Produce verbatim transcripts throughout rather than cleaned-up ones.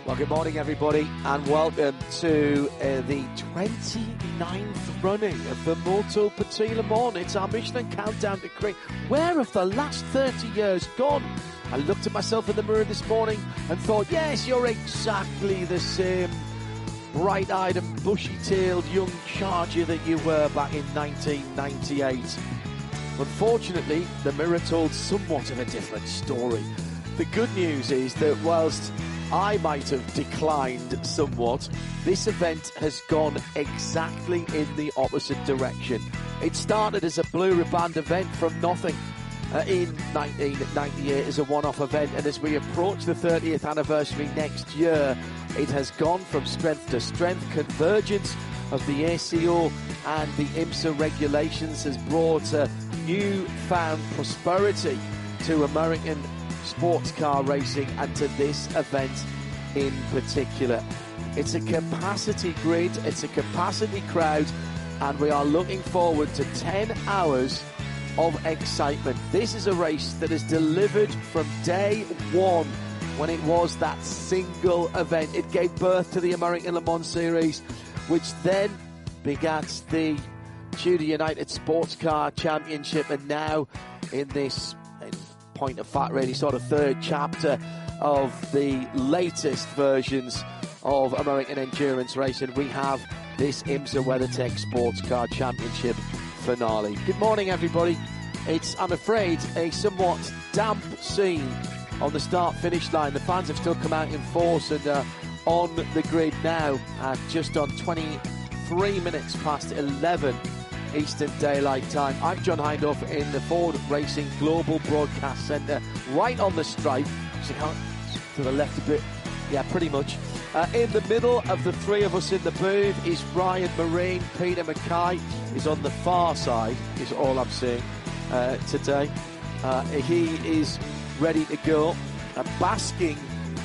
Well, good morning, everybody, and welcome to uh, the twenty-ninth running of the Moto Petit Le Mans. It's our Michelin Countdown to Create. Where have the last thirty years gone? I looked at myself in the mirror this morning and thought, yes, you're exactly the same bright-eyed and bushy-tailed young charger that you were back in nineteen ninety-eight. Unfortunately, the mirror told somewhat of a different story. The good news is that whilst I might have declined somewhat, this event has gone exactly in the opposite direction. It started as a blue ribband event from nothing uh, in nineteen ninety-eight as a one-off event, and as we approach the thirtieth anniversary next year, it has gone from strength to strength. Convergence of the A C O and the IMSA regulations has brought uh, newfound prosperity to American sports car racing and to this event in particular. It's a capacity grid, it's a capacity crowd, and we are looking forward to ten hours of excitement. This is a race that is delivered from day one when it was that single event. It gave birth to the American Le Mans Series, which then begat the Tudor United Sports Car Championship, and now in this point of fact, really sort of third chapter of the latest versions of American endurance racing, we have this IMSA WeatherTech Sports Car Championship finale. Good morning, everybody. It's, I'm afraid, a somewhat damp scene on the start-finish line. The fans have still come out in force and uh, on the grid now at just on twenty-three minutes past eleven Eastern Daylight Time. I'm John Hindhaugh in the Ford Racing Global Broadcast Centre, right on the stripe. So to the left a bit, yeah, pretty much. Uh, in the middle of the three of us in the booth is Ryan Marine. Peter Mackay is on the far side, is all I'm saying uh, today. Uh, he is ready to go, uh, basking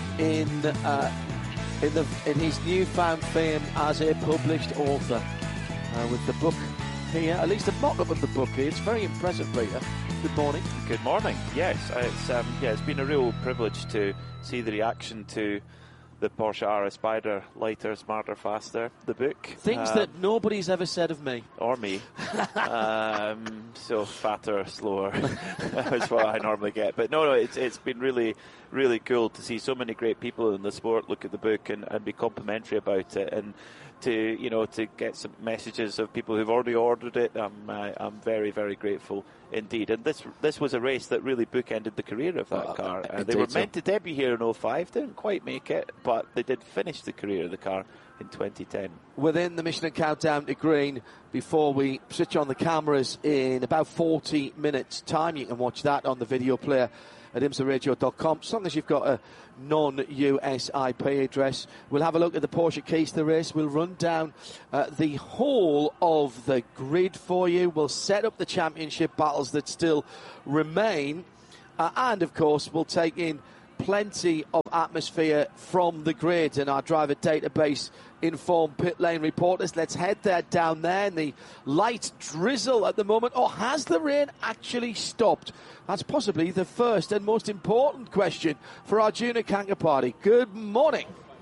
in uh, in the in his newfound fame as a published author, uh, with the book here, at least a mock-up of the book here. It's very impressive, Peter. Good morning. Good morning. Yes, it's um, yeah, it's been a real privilege to see the reaction to the Porsche R S Spider, Lighter, Smarter, Faster, the book. Things um, that nobody's ever said of me. Or me. um, so fatter, slower is what I normally get. But no, no, it's it's been really, really cool to see so many great people in the sport look at the book and, and be complimentary about it, and to, you know, to get some messages of people who've already ordered it. I'm uh, I'm very, very grateful indeed. And this this was a race that really bookended the career of that oh, car. Uh, they were so. meant to debut here in oh five, didn't quite make it, but they did finish the career of the car in twenty ten. Within the Michelin Countdown to Green, before we switch on the cameras in about forty minutes time, you can watch that on the video player at imsa radio dot com, as long as you've got a non-U S I P address. We'll have a look at the Porsche keys to the race. We'll run down uh, the whole of the grid for you. We'll set up the championship battles that still remain. Uh, and, of course, we'll take in plenty of atmosphere from the grid and our driver database informed pit lane reporters. Let's head there down there in the light drizzle at the moment. Or has the rain actually stopped? That's possibly the first and most important question for Arjuna Kankapati. Good morning.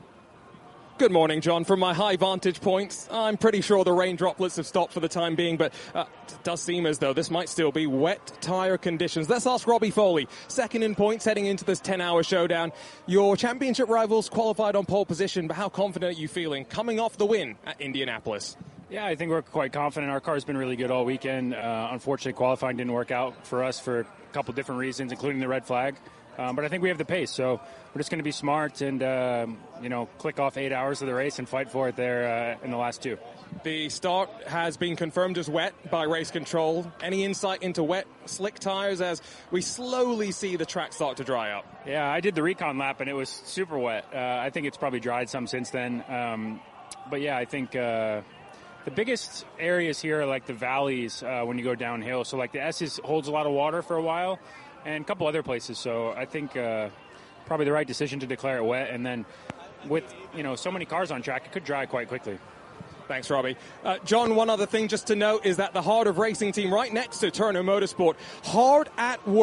Good morning, John. From my high vantage points, I'm pretty sure the rain droplets have stopped for the time being, but uh, it does seem as though this might still be wet tyre conditions. Let's ask Robbie Foley, second in points heading into this ten-hour showdown. Your championship rivals qualified on pole position, but how confident are you feeling coming off the win at Indianapolis? Yeah, I think we're quite confident. Our car's been really good all weekend. Uh, unfortunately, qualifying didn't work out for us for a couple different reasons, including the red flag. Um, but I think we have the pace, so we're just going to be smart and, um, you know, click off eight hours of the race and fight for it there uh, in the last two. The start has been confirmed as wet by race control. Any insight into wet, slick tyres as we slowly see the track start to dry up? Yeah, I did the recon lap and it was super wet. Uh, I think it's probably dried some since then. Um, but, yeah, I think uh, the biggest areas here are like the valleys uh, when you go downhill. So, like, the S is, holds a lot of water for a while. And a couple other places, so I think uh, probably the right decision to declare it wet. And then with, you know, so many cars on track, it could dry quite quickly. Thanks, Robbie. Uh, John, one other thing just to note is that the Heart of Racing team right next to Turner Motorsport, hard at work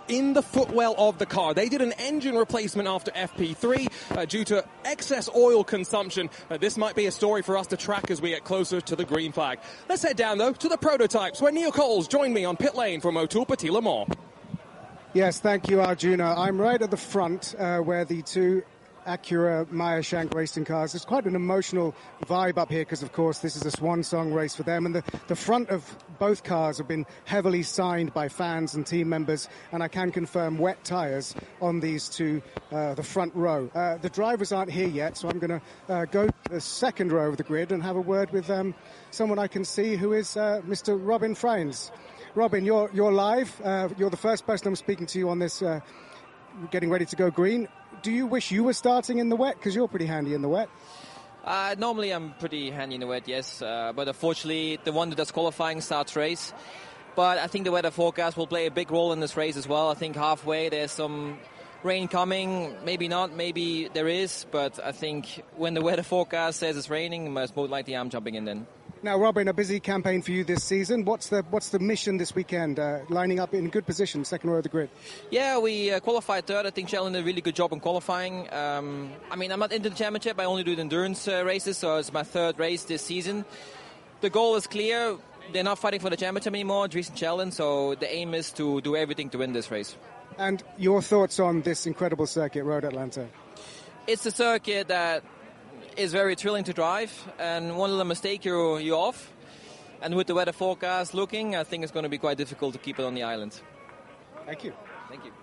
in the footwell of the car. They did an engine replacement after F P three uh, due to excess oil consumption. Uh, this might be a story for us to track as we get closer to the green flag. Let's head down, though, to the prototypes, where Neil Coles joined me on pit lane for Motul Petit Le Mans. Yes, thank you, Arjuna. I'm right at the front uh, where the two Acura Meyer Shank racing cars. There's quite an emotional vibe up here because, of course, this is a swan song race for them. And the, the front of both cars have been heavily signed by fans and team members. And I can confirm wet tyres on these two, uh, the front row. Uh, the drivers aren't here yet, so I'm going to uh, go to the second row of the grid and have a word with um, someone I can see who is uh, Mister Robin Freins. Robin, you're, you're live. Uh, you're the first person I'm speaking to you on this uh, getting ready to go green. Do you wish you were starting in the wet? Because you're pretty handy in the wet. Uh, normally I'm pretty handy in the wet, yes. Uh, but unfortunately, the one that does qualifying starts race. But I think the weather forecast will play a big role in this race as well. I think halfway there's some rain coming. Maybe not, maybe there is. But I think when the weather forecast says it's raining, most likely I'm jumping in then. Now, Robin, a busy campaign for you this season. What's the what's the mission this weekend? Uh, lining up in good position, second row of the grid. Yeah, we uh, qualified third. I think Sheldon did a really good job in qualifying. Um, I mean, I'm not into the championship. I only do the endurance uh, races, so it's my third race this season. The goal is clear. They're not fighting for the championship anymore, Dries and Sheldon, so the aim is to do everything to win this race. And your thoughts on this incredible circuit, Road Atlanta? It's a circuit that is very thrilling to drive, and one little mistake you're, you're off. And with the weather forecast looking, I think it's going to be quite difficult to keep it on the island. Thank you. Thank you.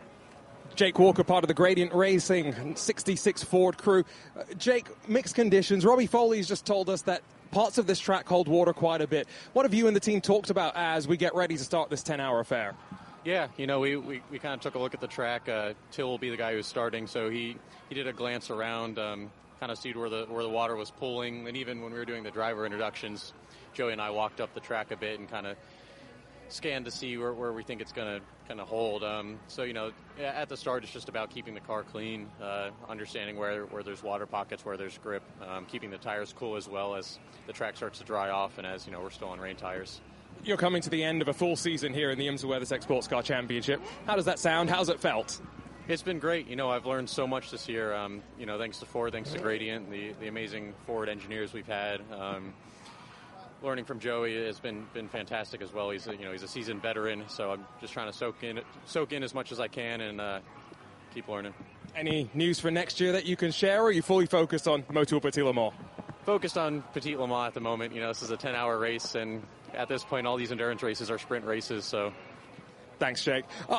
Jake Walker, part of the Gradient Racing sixty-six Ford crew. Uh, Jake, mixed conditions. Robbie Foley's just told us that parts of this track hold water quite a bit. What have you and the team talked about as we get ready to start this ten-hour affair? Yeah, you know, we, we, we kind of took a look at the track. Uh, Till will be the guy who's starting, so he, he did a glance around, um, kind of see where the where the water was pooling. And even when we were doing the driver introductions, Joey and I walked up the track a bit and kind of scanned to see where, where we think it's going to kind of hold. Um, so, you know, at the start, it's just about keeping the car clean, uh, understanding where, where there's water pockets, where there's grip, um, keeping the tires cool as well as the track starts to dry off and as, you know, we're still on rain tires. You're coming to the end of a full season here in the IMSA WeatherTech Sports Car Championship. How does that sound? How's it felt? It's been great. You know, I've learned so much this year, um, you know, thanks to Ford, thanks to Gradient, the, the amazing Ford engineers we've had. Um, learning from Joey has been, been fantastic as well. He's a, you know, he's a seasoned veteran, so I'm just trying to soak in soak in as much as I can and uh, keep learning. Any news for next year that you can share, or are you fully focused on Motul Petit Le Mans? Focused on Petit Le Mans at the moment. You know, this is a ten-hour race, and at this point, all these endurance races are sprint races, so... Thanks, Jake. Uh,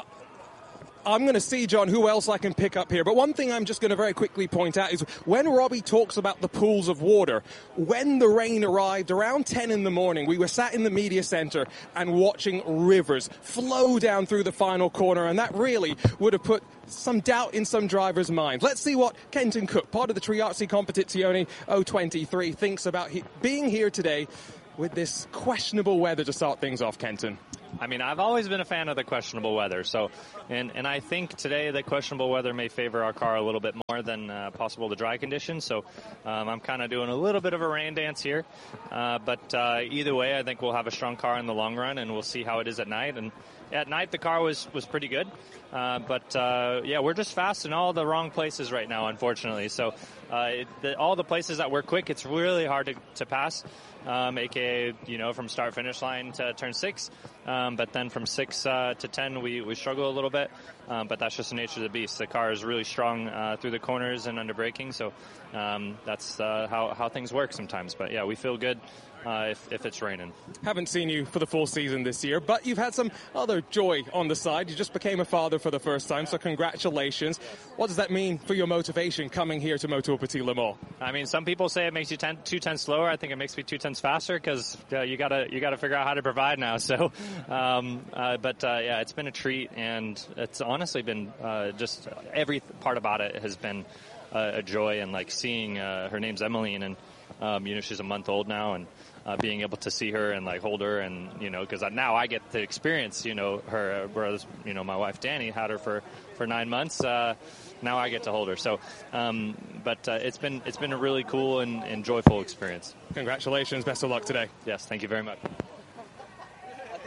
I'm going to see, John, who else I can pick up here. But one thing I'm just going to very quickly point out is when Robbie talks about the pools of water, when the rain arrived around ten in the morning, we were sat in the media center and watching rivers flow down through the final corner, and that really would have put some doubt in some drivers' minds. Let's see what Kenton Cook, part of the Triazzi Competizione oh twenty-three, thinks about he- being here today with this questionable weather to start things off, Kenton. I mean, I've always been a fan of the questionable weather, so, and, and I think today the questionable weather may favor our car a little bit more than uh, possible the dry conditions, so um, I'm kind of doing a little bit of a rain dance here, uh, but uh, either way, I think we'll have a strong car in the long run, and we'll see how it is at night, and at night the car was, was pretty good, uh, but uh, yeah, we're just fast in all the wrong places right now, unfortunately, so uh, it, the, all the places that we're quick, it's really hard to, to pass. Um, A K A, you know, from start finish line to turn six. Um, but then from six uh, to ten, we, we struggle a little bit. Um, but that's just the nature of the beast. The car is really strong uh, through the corners and under braking. So um, that's uh, how, how things work sometimes. But yeah, we feel good uh, if, if it's raining. Haven't seen you for the full season this year, but you've had some other joy on the side. You just became a father for the first time, so congratulations. What does that mean for your motivation coming here to Motul Petit Le Mans? I mean, some people say it makes you ten, two tenths slower. I think it makes me two tenths faster because uh, you gotta you gotta figure out how to provide now. So, um, uh, but uh, yeah, it's been a treat, and it's honestly been uh, just every part about it has been uh, a joy. And like seeing uh, her name's Emmeline, and um, you know she's a month old now, and uh, being able to see her and like hold her, and you know because now I get to experience you know her, whereas you know my wife Danny had her for for nine months. Uh, Now I get to hold her. So, um, but uh, it's been it's been a really cool and, and joyful experience. Congratulations. Best of luck today. Yes, thank you very much.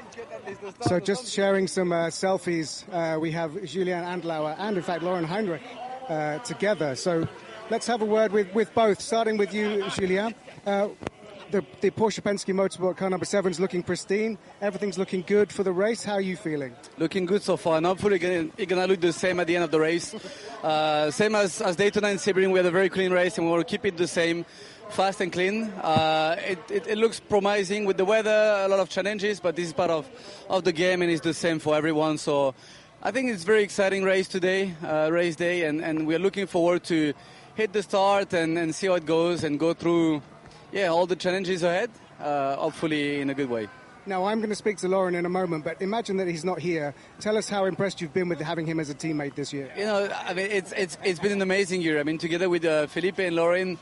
So just sharing some uh, selfies, uh, we have Julian Andlauer and, in fact, Lauren Heinrich uh, together. So let's have a word with, with both, starting with you, Julian. Uh, the, the Porsche Penske Motorsport car number seven is looking pristine. Everything's looking good for the race. How are you feeling? Looking good so far, and hopefully it's going to look the same at the end of the race. Uh, same as, as Daytona and Sebring, we had a very clean race, and we want to keep it the same. Fast and clean. Uh, it, it, it looks promising with the weather, a lot of challenges, but this is part of, of the game and it's the same for everyone. So I think it's a very exciting race today, uh, race day, and, and we're looking forward to hit the start and, and see how it goes and go through yeah, all the challenges ahead, uh, hopefully in a good way. Now, I'm going to speak to Lauren in a moment, but imagine that he's not here. Tell us how impressed you've been with having him as a teammate this year. You know, I mean, it's it's it's been an amazing year. I mean, together with uh, Felipe and Lauren,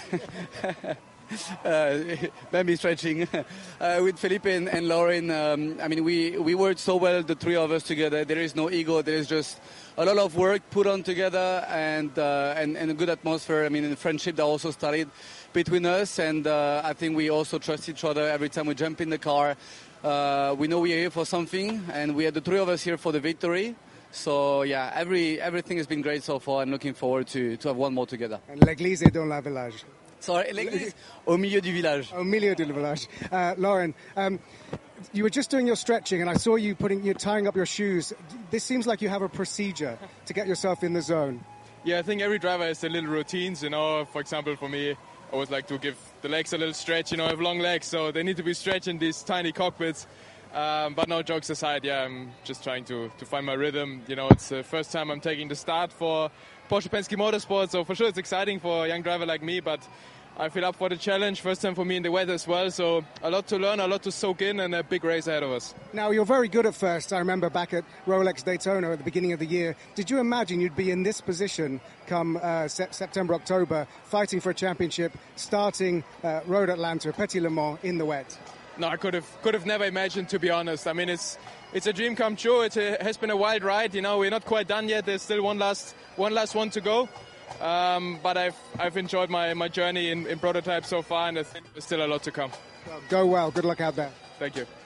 uh, maybe stretching, uh, with Felipe and, and Lauren, um, I mean, we, we worked so well, the three of us together. There is no ego. There is just a lot of work put on together and, uh, and, and a good atmosphere. I mean, the friendship that also started between us, and uh, I think we also trust each other every time we jump in the car. Uh, we know we are here for something, and we are the three of us here for the victory. So yeah, every everything has been great so far. I'm looking forward to, to have one more together. And l'église est dans la village. Sorry, l'église au milieu du village. Au milieu du village. Uh, Lauren, um, you were just doing your stretching, and I saw you putting you tying up your shoes. This seems like you have a procedure to get yourself in the zone. Yeah, I think every driver has their little routines. You know, for example, for me, I always like to give the legs a little stretch. You know, I have long legs, so they need to be stretched in these tiny cockpits. Um, but no, jokes aside, yeah, I'm just trying to, to find my rhythm. You know, it's the first time I'm taking the start for Porsche Penske Motorsport, so for sure it's exciting for a young driver like me, but I feel up for the challenge. First time for me in the weather as well, so a lot to learn, a lot to soak in, and a big race ahead of us. Now, you're very good at first. I remember back at Rolex Daytona at the beginning of the year. Did you imagine you'd be in this position come uh, se- September, October, fighting for a championship, starting uh, Road Atlanta, Petit Le Mans in the wet? No, I could have could have never imagined, to be honest. I mean, it's it's a dream come true. It has been a wild ride. You know, we're not quite done yet. There's still one last one last one to go. Um, but I've I've enjoyed my, my journey in, in prototype so far, and there's still a lot to come. Well, go well. Good luck out there. Thank you.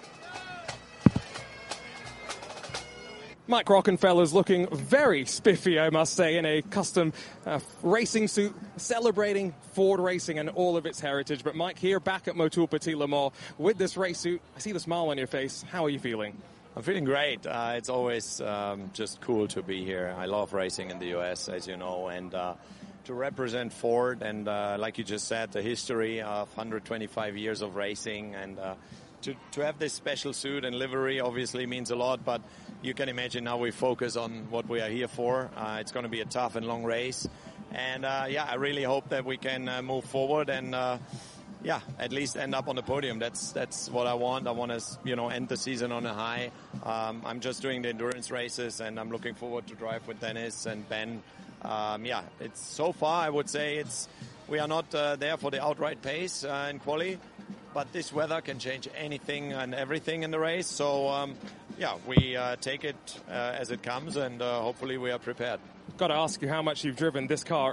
Mike Rockenfeller's looking very spiffy, I must say, in a custom uh, racing suit, celebrating Ford racing and all of its heritage. But Mike, here back at Motul Petit Le Mans with this race suit, I see the smile on your face. How are you feeling? I'm feeling great. Uh, it's always um, just cool to be here. I love racing in the U S, as you know, and uh, to represent Ford and, uh, like you just said, the history of one hundred twenty-five years of racing, and uh, to, to have this special suit and livery obviously means a lot, but you can imagine now we focus on what we are here for. Uh, it's going to be a tough and long race, and uh, yeah, I really hope that we can uh, move forward and uh, yeah, at least end up on the podium. That's that's what I want. I want to, you know, end the season on a high. Um, I'm just doing the endurance races, and I'm looking forward to drive with Dennis and Ben. Um, yeah, it's so far I would say it's we are not uh, there for the outright pace uh, in quali, but this weather can change anything and everything in the race. So um, yeah, we uh, take it uh, as it comes, and uh, hopefully we are prepared. Got to ask you how much you've driven this car